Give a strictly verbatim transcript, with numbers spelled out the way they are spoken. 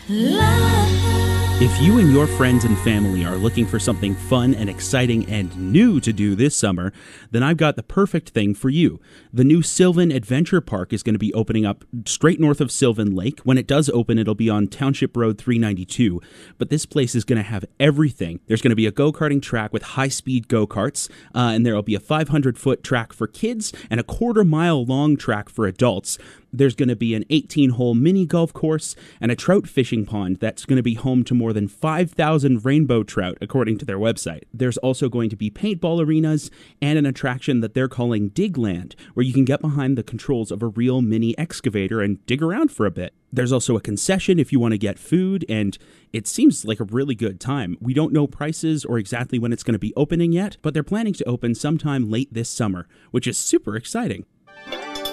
If you and your friends and family are looking for something fun and exciting and new to do this summer, then I've got the perfect thing for you. The new Sylvan Adventure Park is going to be opening up straight north of Sylvan Lake. When it does open, it'll be on Township Road three ninety-two. But this place is going to have everything. There's going to be a go-karting track with high-speed go-karts, uh, and there will be a five hundred foot track for kids and a quarter-mile-long track for adults. There's going to be an eighteen hole mini golf course and a trout fishing pond that's going to be home to more than five thousand rainbow trout, according to their website. There's also going to be paintball arenas and an attraction that they're calling Digland, where you can get behind the controls of a real mini excavator and dig around for a bit. There's also a concession if you want to get food, and it seems like a really good time. We don't know prices or exactly when it's going to be opening yet, but they're planning to open sometime late this summer, which is super exciting.